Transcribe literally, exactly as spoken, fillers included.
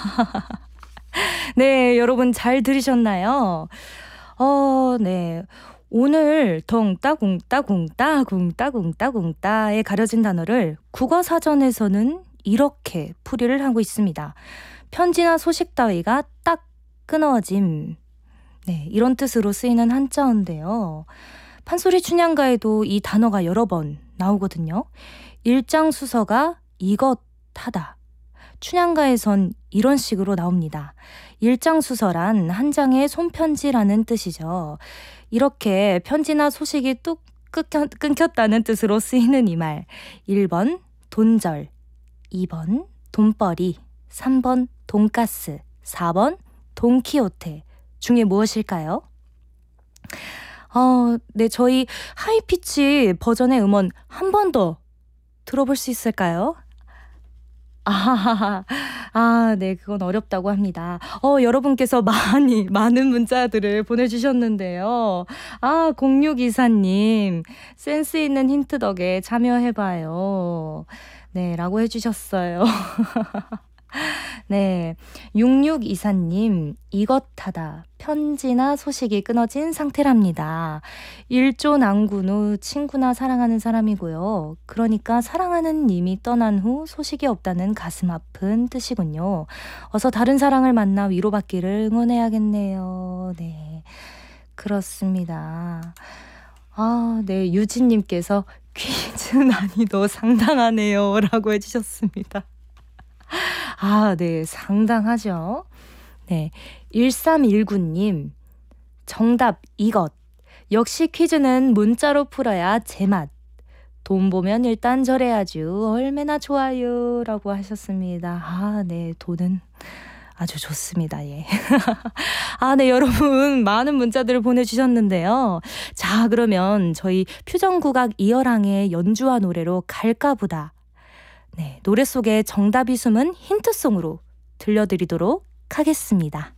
네, 여러분 잘 들으셨나요? 어, 네. 오늘 덩따궁따궁따궁따궁따궁따에 가려진 단어를 국어사전에서는 이렇게 풀이를 하고 있습니다. 편지나 소식 따위가 딱 끊어짐. 네, 이런 뜻으로 쓰이는 한자어인데요. 판소리 춘향가에도 이 단어가 여러 번 나오거든요. 일장수서가 이것하다. 춘향가에선 이런 식으로 나옵니다. 일장수서란 한 장의 손편지라는 뜻이죠. 이렇게 편지나 소식이 뚝 끊겨, 끊겼다는 뜻으로 쓰이는 이 말. 일 번 돈절, 이 번 돈벌이, 삼 번 돈가스, 사 번 돈키호테 중에 무엇일까요? 어, 네, 저희 하이피치 버전의 음원 한 번 더 들어볼 수 있을까요? 아, 아, 네, 그건 어렵다고 합니다. 어, 여러분께서 많이, 많은 문자들을 보내주셨는데요. 아, 공육이사님, 센스 있는 힌트 덕에 참여해봐요. 네, 라고 해주셨어요. 네, 육육이사님, 이것하다. 편지나 소식이 끊어진 상태랍니다. 일조낭군 후 친구나 사랑하는 사람이고요. 그러니까 사랑하는 님이 떠난 후 소식이 없다는 가슴 아픈 뜻이군요. 어서 다른 사랑을 만나 위로받기를 응원해야겠네요. 네, 그렇습니다. 아, 네, 유진님께서 퀴즈 난이도 상당하네요. 라고 해주셨습니다. 아, 네, 상당하죠. 네, 일삼일구님, 정답 이것. 역시 퀴즈는 문자로 풀어야 제맛. 돈 보면 일단 절해야죠. 얼마나 좋아요. 라고 하셨습니다. 아, 네, 돈은 아주 좋습니다. 예. 아, 네, 여러분 많은 문자들을 보내주셨는데요. 자, 그러면 저희 표정국악 이어랑의 연주와 노래로 갈까보다. 네, 노래 속에 정답이 숨은 힌트송으로 들려드리도록 하겠습니다.